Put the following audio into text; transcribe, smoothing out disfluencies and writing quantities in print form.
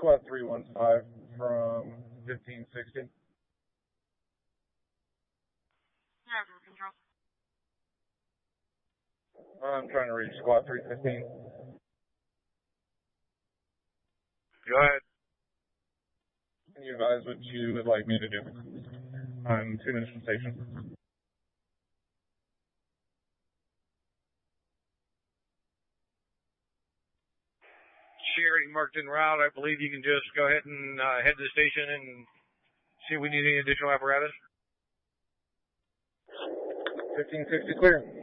Squad 315 from 1560. Yeah, control. I'm trying to reach Squad 315. Go ahead. Can you advise what you would like me to do? I'm 2 minutes from station. Sharing marked en route. I believe you can just go ahead and head to the station and see if we need any additional apparatus. 1560 clear.